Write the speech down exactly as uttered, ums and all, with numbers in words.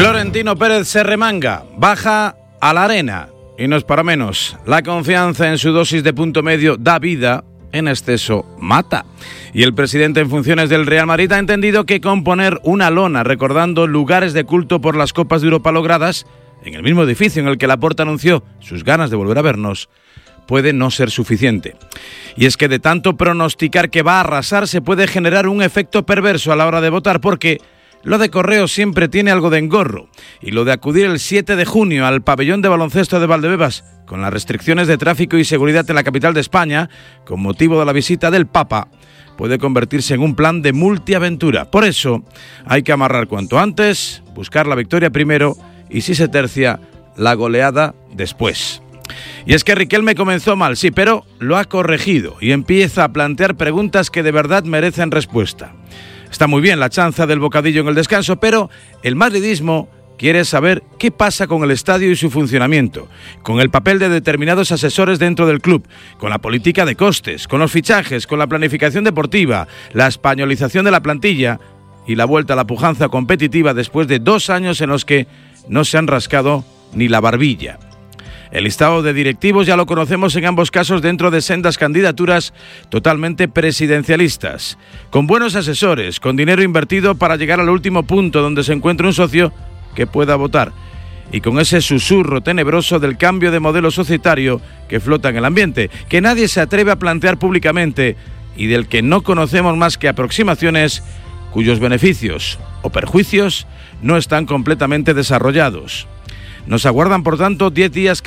Florentino Pérez se remanga, baja a la arena y no es para menos. La confianza en su dosis de punto medio da vida, en exceso mata. Y el presidente en funciones del Real Madrid ha entendido que con poner una lona recordando lugares de culto por las Copas de Europa logradas en el mismo edificio en el que Laporta anunció sus ganas de volver a vernos, puede no ser suficiente. Y es que de tanto pronosticar que va a arrasar se puede generar un efecto perverso a la hora de votar, porque lo de Correo siempre tiene algo de engorro, y lo de acudir el siete de junio al pabellón de baloncesto de Valdebebas, con las restricciones de tráfico y seguridad en la capital de España, con motivo de la visita del Papa, puede convertirse en un plan de multiaventura. Por eso hay que amarrar cuanto antes, buscar la victoria primero y, si se tercia, la goleada después. Y es que Riquelme comenzó mal, sí, pero lo ha corregido y empieza a plantear preguntas que de verdad merecen respuesta. Está muy bien la chanza del bocadillo en el descanso, pero el madridismo quiere saber qué pasa con el estadio y su funcionamiento, con el papel de determinados asesores dentro del club, con la política de costes, con los fichajes, con la planificación deportiva, la españolización de la plantilla y la vuelta a la pujanza competitiva después de dos años en los que no se han rascado ni la barbilla. El listado de directivos ya lo conocemos en ambos casos dentro de sendas candidaturas totalmente presidencialistas, con buenos asesores, con dinero invertido para llegar al último punto donde se encuentre un socio que pueda votar, y con ese susurro tenebroso del cambio de modelo societario que flota en el ambiente, que nadie se atreve a plantear públicamente y del que no conocemos más que aproximaciones cuyos beneficios o perjuicios no están completamente desarrollados. Nos aguardan, por tanto, diez días